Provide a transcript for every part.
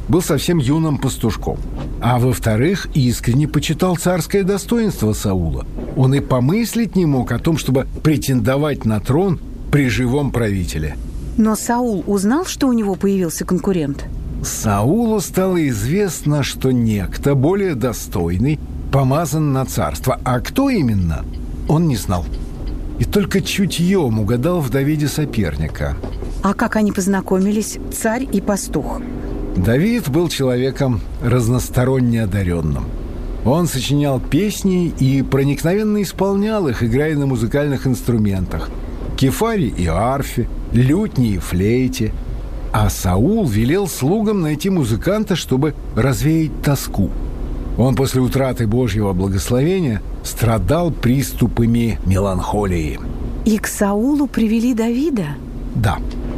был совсем юным пастушком. А во-вторых, искренне почитал царское достоинство Саула. Он и помыслить не мог о том, чтобы претендовать на трон при живом правителе. Но Саул узнал, что у него появился конкурент? Саулу стало известно, что некто более достойный помазан на царство. А кто именно, он не знал. И только чутьем угадал в Давиде соперника. А как они познакомились, царь и пастух? Давид был человеком разносторонне одаренным. Он сочинял песни и проникновенно исполнял их, играя на музыкальных инструментах – кефаре и арфе, лютне и флейте. А Саул велел слугам найти музыканта, чтобы развеять тоску. Он после утраты Божьего благословения страдал приступами меланхолии. И к Саулу привели Давида? Да.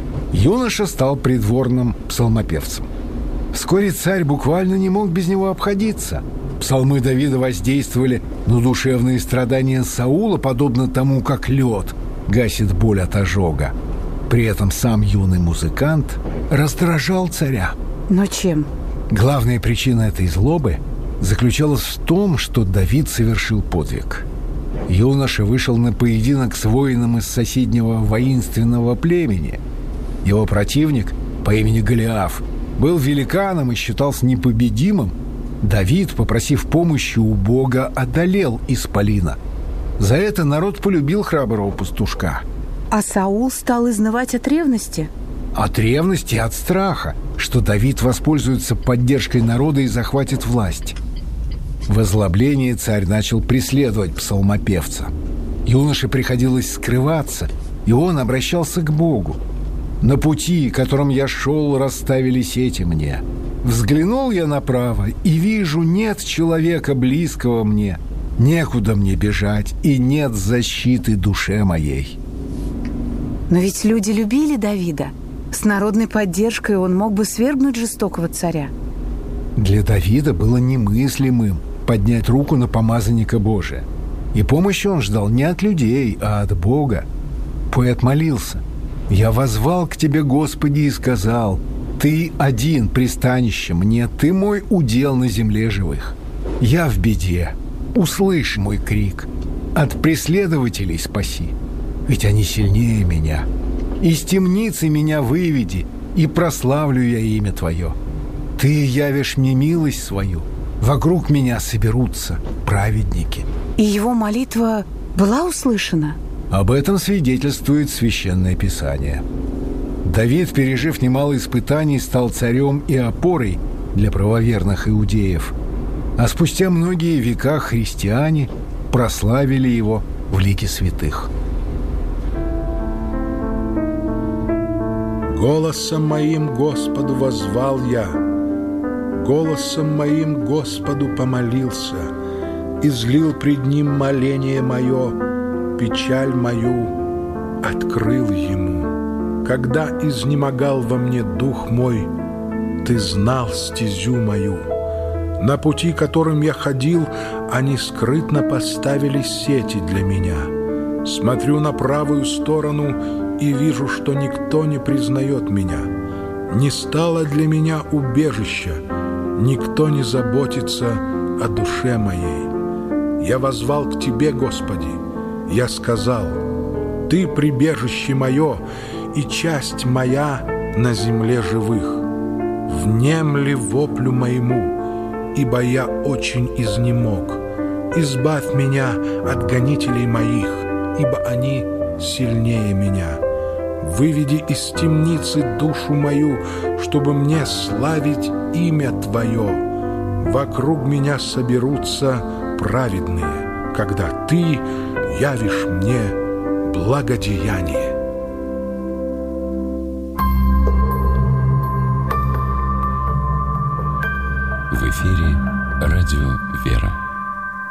Юноша стал придворным псалмопевцем. Вскоре царь буквально не мог без него обходиться. Псалмы Давида воздействовали на душевные страдания Саула, подобно тому, как лед гасит боль от ожога. При этом сам юный музыкант раздражал царя. Но чем? Главная причина этой злобы заключалась в том, что Давид совершил подвиг. Юноша вышел на поединок с воином из соседнего воинственного племени. Его противник по имени Голиаф был великаном и считался непобедимым. Давид, попросив помощи у Бога, одолел исполина. За это народ полюбил храброго пастушка. А Саул стал изнывать от ревности? От ревности, от страха, что Давид воспользуется поддержкой народа и захватит власть. В озлоблении царь начал преследовать псалмопевца. Юноше приходилось скрываться, и он обращался к Богу. «На пути, которым я шел, расставили сети мне. Взглянул я направо, и вижу, нет человека близкого мне. Некуда мне бежать, и нет защиты душе моей». Но ведь люди любили Давида. С народной поддержкой он мог бы свергнуть жестокого царя. Для Давида было немыслимым поднять руку на помазанника Божия. И помощи он ждал не от людей, а от Бога. Поэт молился: «Я воззвал к Тебе, Господи, и сказал: Ты один пристанище мне, Ты мой удел на земле живых. Я в беде, услышь мой крик, от преследователей спаси, ведь они сильнее меня. Из темницы меня выведи, и прославлю я имя Твое. Ты явишь мне милость свою, вокруг меня соберутся праведники». И его молитва была услышана? Об этом свидетельствует Священное Писание. Давид, пережив немало испытаний, стал царем и опорой для правоверных иудеев. А спустя многие века христиане прославили его в лике святых. Голосом моим Господу воззвал я, голосом моим Господу помолился, излил пред Ним моление мое, печаль мою открыл Ему. Когда изнемогал во мне дух мой, Ты знал стезю мою. На пути, которым я ходил, они скрытно поставили сети для меня. Смотрю на правую сторону и вижу, что никто не признает меня. Не стало для меня убежища, никто не заботится о душе моей. Я воззвал к Тебе, Господи, я сказал: Ты прибежище мое и часть моя на земле живых. Внемли воплю моему, ибо я очень изнемог. Избавь меня от гонителей моих, ибо они сильнее меня. Выведи из темницы душу мою, чтобы мне славить имя Твое. Вокруг меня соберутся праведные, когда Ты явишь мне благодеяние.